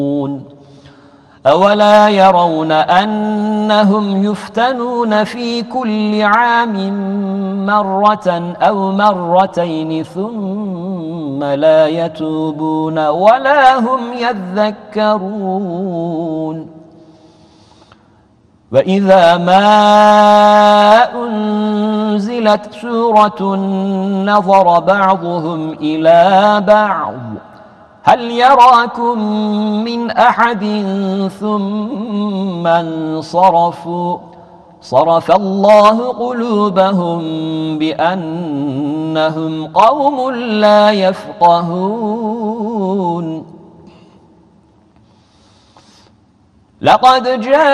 أولا يرون أنهم يفتنون في كل عام مرة أو مرتين ثم لا يتوبون ولا هم يذكرون وإذا ما أنزلت سورة نظر بعضهم إلى بعض هل يراكم من أحد ثم انصرفوا صرف الله قلوبهم بأنهم قوم لا يفقهون لقد جاء